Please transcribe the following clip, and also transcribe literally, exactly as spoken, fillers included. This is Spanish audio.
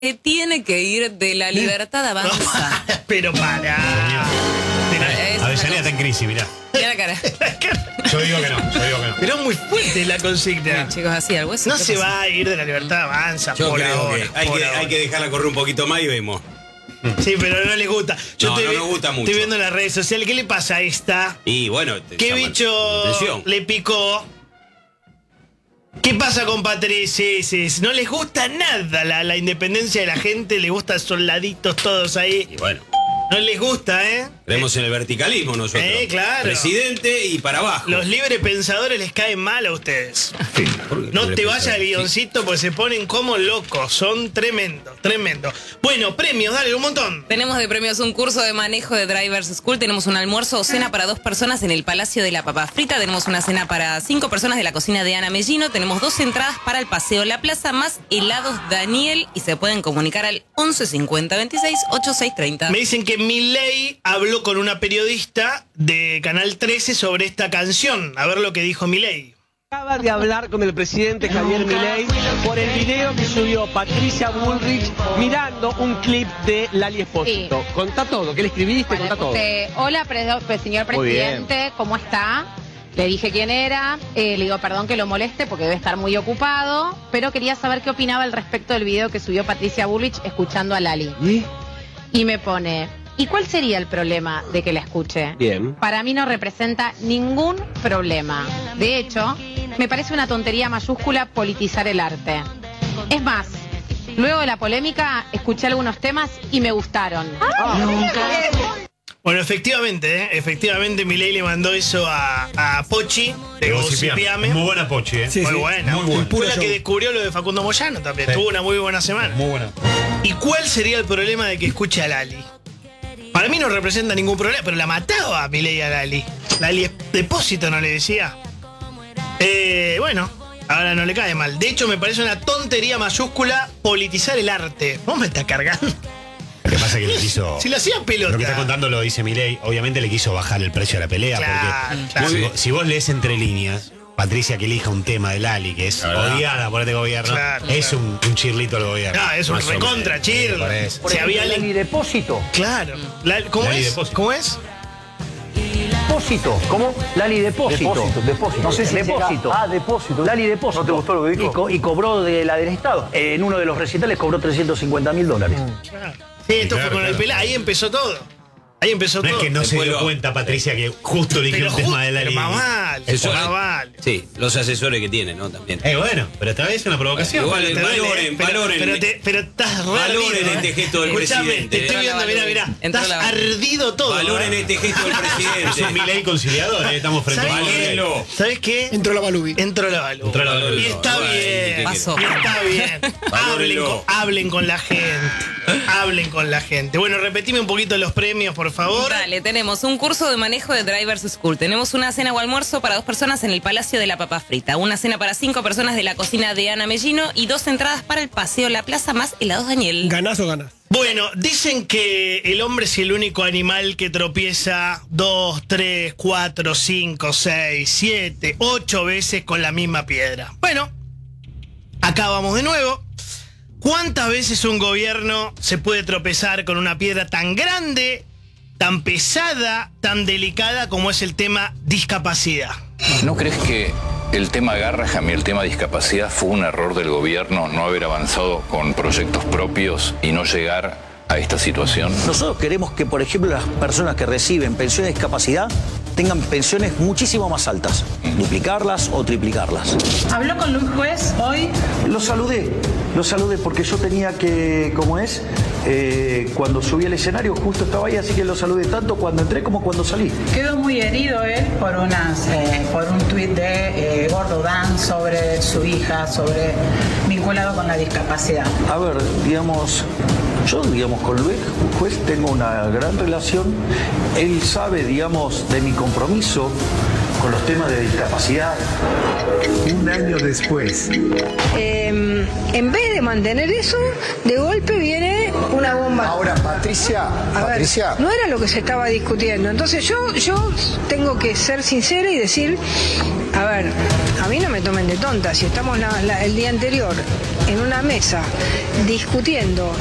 Se tiene que ir de La Libertad Avanza. No, pero para. Avellaneda está en crisis, mirá. Mira la cara. Yo digo que no, yo digo que no. Pero es muy fuerte la consigna. Bueno, chicos, así al hueso. No se va a ir de La Libertad Avanza. Yo por creo ahora, que hay, por que ahora. hay que dejarla correr un poquito más y vemos. Sí, pero no les gusta. Yo No, estoy, no nos gusta mucho. Estoy viendo en las redes sociales. ¿Qué le pasa a esta? Y bueno, te ¿Qué llama bicho la atención. le picó? ¿Qué pasa con Patricia? No les gusta nada la, la independencia de la gente, les gustan soldaditos todos ahí. Y bueno, No les gusta, ¿eh? creemos en el verticalismo nosotros. Eh, claro. Presidente y para abajo. Los libres pensadores les caen mal a ustedes. No te vayas al guioncito porque se ponen como locos. Son tremendos, tremendos. Bueno, premios, dale, un montón. Tenemos de premios un curso de manejo de Drivers School, tenemos un almuerzo o cena para dos personas en el Palacio de la Papa Frita, tenemos una cena para cinco personas de la cocina de Ana Mellino, tenemos dos entradas para el Paseo La Plaza, más helados Daniel, y se pueden comunicar al once cincuenta veintiséis ochenta y seis treinta. Me dicen que Milei habló con una periodista de Canal trece sobre esta canción. A ver lo que dijo Milei. Acaba de hablar con el presidente Javier Milei por el video que subió Patricia Bullrich mirando un clip de Lali Espósito. Sí. Contá todo, ¿qué le escribiste? Vale, Contá todo. usted, hola, pre- pre- señor Muy bien. presidente, ¿cómo está? Le dije quién era, eh, le digo perdón que lo moleste porque debe estar muy ocupado, pero quería saber qué opinaba al respecto del video que subió Patricia Bullrich escuchando a Lali. ¿Y? Y me pone, ¿y cuál sería el problema de que la escuche? Bien. Para mí no representa ningún problema. De hecho, me parece una tontería mayúscula politizar el arte. Es más, luego de la polémica, escuché algunos temas y me gustaron. Bueno, efectivamente, ¿eh? efectivamente Milei le mandó eso a, a Pochi de Gossipiame. Muy buena Pochi, ¿eh? Muy buena. Muy buena. Fue la que descubrió lo de Facundo Moyano también. Sí. Tuvo una muy buena semana. Muy buena. ¿Y cuál sería el problema de que escuche a Lali? Para mí no representa ningún problema, pero la mataba a Milei a Lali. Lali es depósito, ¿no le decía? Eh, bueno, ahora no le cae mal. De hecho, me parece una tontería mayúscula politizar el arte. ¿Vos me estás cargando? Lo que pasa es que le quiso... Si lo hacía pelota. Lo que está contando lo dice Milei. Obviamente le quiso bajar el precio de la pelea. Claro, porque claro. Si, vos, si vos lees entre líneas, Patricia que elija un tema de Lali, que es odiada por este gobierno, Claro, es claro. Un, un chirlito al gobierno. No, es un Más o recontra menos. chirlo. Me parece. Si había alguien- Lali Depósito. Claro. La- ¿Cómo Lali es? Depósito. ¿Cómo es? Depósito. ¿Cómo? Lali Depósito. Depósito, depósito. No sé si Depósito. llega- Ah, depósito. Lali Depósito. ¿No te gustó lo que dijo? Y, co- y cobró de la del Estado. Eh, en uno de los recitales cobró trescientos cincuenta mil dólares. Claro. Sí, esto Claro, fue con claro. el pelá. Ahí empezó todo. Ahí empezó No todo. es que no se Después dio lo- cuenta Patricia que justo eligió Pero un tema ju- de Lali. pero más vale, Eso más es- vale. Sí, los asesores que tiene, ¿no? También. Eh, bueno, pero esta vez es una provocación. Igual, Te duele, valoren, ¿eh? pero, valoren. Pero, te- pero estás re Valoren ardido, este ¿eh? gesto del Escuchame, presidente. Te estoy Entró la viendo, mirá, Balbi. mirá. Entró Estás la Balbi. ardido todo. Valoren ¿eh? este gesto del Es un presidente. Milei conciliador, eh, estamos frente a ¿Sabes qué? Valórenlo. ¿Sabes qué? Entró la Balubi. Entró la Balú. Entró la Balbi. Y está Bueno, bien. ¿qué Pasó. Y está bien. hablen, Valórenlo. con, hablen con la gente. Hablen con la gente. Bueno, repetime un poquito los premios, por favor. Dale, tenemos un curso de manejo de Drivers School. Tenemos una cena o almuerzo para dos personas en el Palacio de la Papa Frita. Una cena para cinco personas de la cocina de Ana Mellino y dos entradas para el Paseo La Plaza más helados Daniel. ¿Ganás o ganás? Bueno, dicen que el hombre es el único animal que tropieza dos, tres, cuatro, cinco, seis, siete, ocho veces con la misma piedra. Bueno, acá vamos de nuevo. ¿Cuántas veces un gobierno se puede tropezar con una piedra tan grande, tan pesada, tan delicada como es el tema discapacidad? ¿No crees que el tema Garrahan y el tema discapacidad fue un error del gobierno no haber avanzado con proyectos propios y no llegar a esta situación? Nosotros queremos que, por ejemplo, las personas que reciben pensión de discapacidad tengan pensiones muchísimo más altas. Duplicarlas o triplicarlas. ¿Habló con Luis Juez hoy? Lo saludé, lo saludé porque yo tenía que, ¿cómo es? Eh, cuando subí al escenario justo estaba ahí, así que lo saludé tanto cuando entré como cuando salí. Quedó muy herido él por unas eh, por un tuit de eh, Gordo Dan sobre su hija, sobre vinculado con la discapacidad. A ver, digamos, yo, digamos, con Luis Juez tengo una gran relación. Él sabe, digamos, de mi compromiso con los temas de discapacidad. Un año después. Eh, en vez de mantener eso, de golpe viene una una bomba. Ahora, Patricia, A Patricia. ver, no era lo que se estaba discutiendo. Entonces yo, yo tengo que ser sincera y decir, a ver, a mí no me tomen de tonta. Si estamos la- la- el día anterior en una mesa discutiendo